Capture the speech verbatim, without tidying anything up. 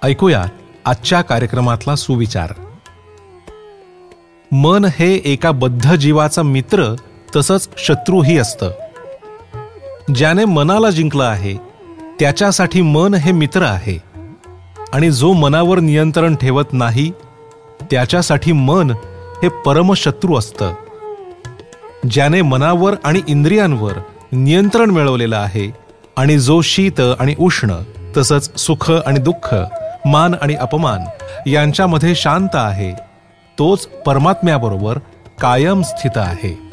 ऐकूया आजच्या कार्यक्रमातला सुविचार. मन हे एका बद्ध जीवाचा मित्र तसंच शत्रूही असतं. ज्याने मनाला जिंकलं आहे त्याच्यासाठी मन हे मित्र आहे, आणि जो मनावर नियंत्रण ठेवत नाही त्याच्यासाठी मन हे परमशत्रू असतं. ज्याने मनावर आणि इंद्रियांवर नियंत्रण मिळवलेलं आहे आणि जो शीत आणि उष्ण तसंच सुख आणि दुःख, मान आणि अपमान यांच्यामध्ये शांत आहे, तोच परमात्म्याबरोबर कायम स्थित आहे.